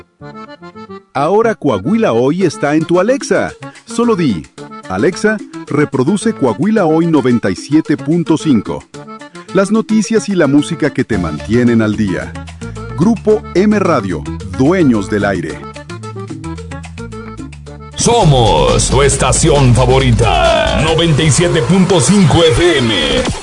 Ahora Coahuila Hoy está en tu Alexa. Solo di, Alexa, reproduce Coahuila Hoy 97.5. Las noticias y la música que te mantienen al día. Grupo M Radio, dueños del aire. Somos tu estación favorita, 97.5 FM.